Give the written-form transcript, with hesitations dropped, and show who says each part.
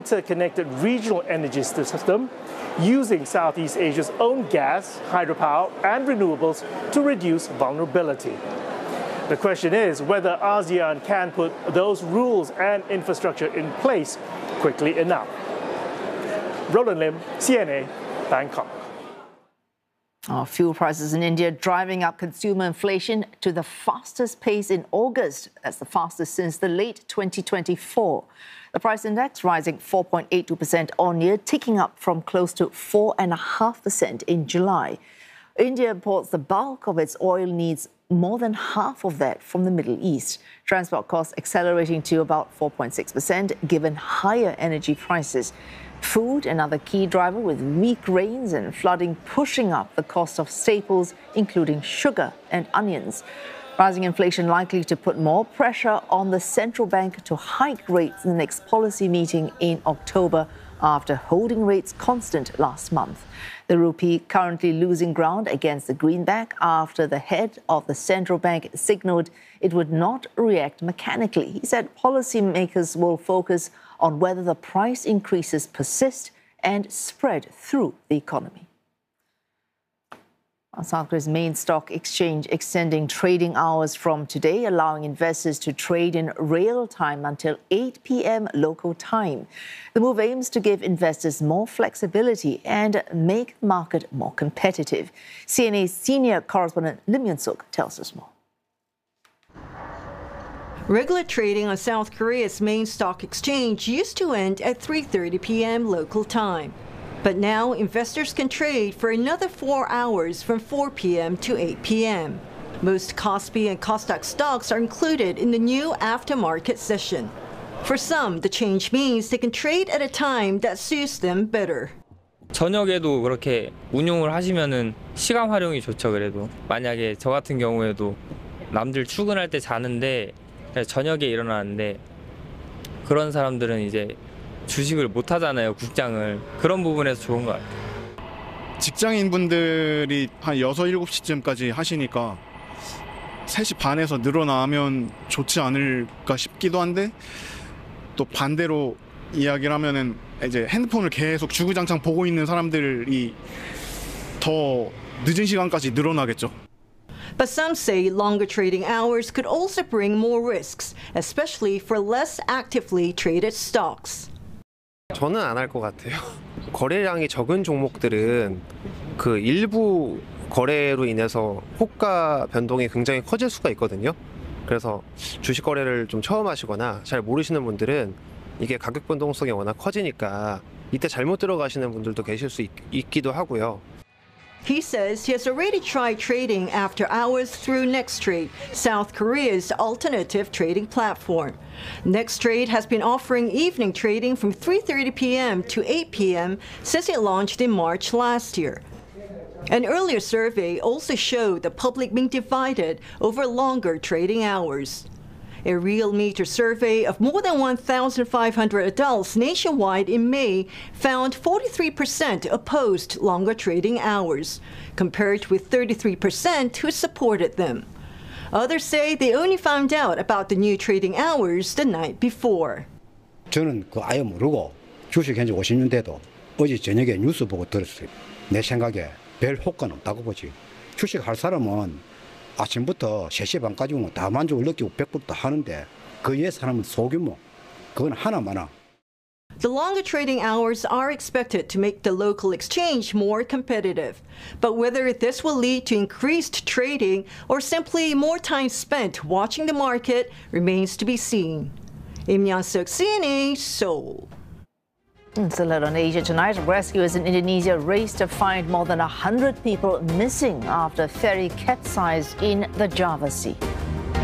Speaker 1: Interconnected regional energy system using Southeast Asia's own gas, hydropower and renewables to reduce vulnerability. The question is whether ASEAN can put those rules and infrastructure in place quickly enough. Roland Lim, CNA, Bangkok.
Speaker 2: Fuel prices in India driving up consumer inflation to the fastest pace in August. That's the fastest since the late 2024. The price index rising 4.82% on year, ticking up from close to 4.5% in July. India imports the bulk of its oil needs, more than half of that from the Middle East. Transport costs accelerating to about 4.6% given higher energy prices. Food, another key driver, with weak rains and flooding pushing up the cost of staples, including sugar and onions. Rising inflation likely to put more pressure on the central bank to hike rates in the next policy meeting in October after holding rates constant last month. The rupee currently losing ground against the greenback after the head of the central bank signaled it would not react mechanically. He said policymakers will focus on whether the price increases persist and spread through the economy. South Korea's main stock exchange extending trading hours from today, allowing investors to trade in real time until 8 p.m. local time. The move aims to give investors more flexibility and make the market more competitive. CNA's senior correspondent Lim Yun-suk tells us more.
Speaker 3: Regular trading on South Korea's main stock exchange used to end at 3:30 p.m. local time. But now investors can trade for another 4 hours from 4 p.m. to 8 p.m. Most Kospi and Kosdaq stocks are included in the new aftermarket session. For some, the change means they can trade at a time that suits them better.
Speaker 4: 저녁에도 그렇게 운용을 하시면은 시간 활용이 좋죠. 그래도 만약에 저 같은 경우에도 남들 출근할 때 자는데 저녁에 일어나는데 그런 사람들은 이제 주식을 못 하잖아요, 국장을. 그런 부분에서 좋은 것 같아요.
Speaker 5: 직장인분들이 한 6, 7시쯤까지 하시니까 3시 반에서 늘어나면 좋지 않을까 싶기도 한데 또 반대로 이야기를 하면은 이제 핸드폰을 계속 주구장창 보고 있는 사람들이 더 늦은 시간까지 늘어나겠죠.
Speaker 3: But some say longer trading hours could also bring more risks, especially for less actively traded stocks.
Speaker 6: 저는 안 할 것 같아요. 거래량이 적은 종목들은 그 일부 거래로 인해서 호가 변동이 굉장히 커질 수가 있거든요. 그래서 주식 거래를 좀 처음 하시거나 잘 모르시는 분들은 이게 가격 변동성이 워낙 커지니까 이때 잘못 들어가시는 분들도 계실 수 있기도 하고요.
Speaker 3: He says he has already tried trading after hours through Nextrade, South Korea's alternative trading platform. Nextrade has been offering evening trading from 3:30 p.m. to 8 p.m. since it launched in March last year. An earlier survey also showed the public being divided over longer trading hours. A Real Meter survey of more than 1,500 adults nationwide in May found 43% opposed longer trading hours, compared with 33% who supported them. Others say they only found out about the new trading hours the night before.
Speaker 7: 저는 아예 모르고 주식 현재 50년 돼도 어제 저녁에 뉴스 보고 들었어요. 내 생각에 별 효과는 없다고 보지. 주식 할 사람은 아침부터 3시 반까지 오면 다 만족을 느끼고 100% 하는데 그 위에 사람은 소규모, 그건 하나마나.
Speaker 3: The longer trading hours are expected to make the local exchange more competitive. But whether this will lead to increased trading or simply more time spent watching the market remains to be seen. Im Yun-suk, CNA, Seoul.
Speaker 2: It's a lot on Asia tonight. Rescuers in Indonesia race to find more than 100 people missing after a ferry capsized in the Java Sea.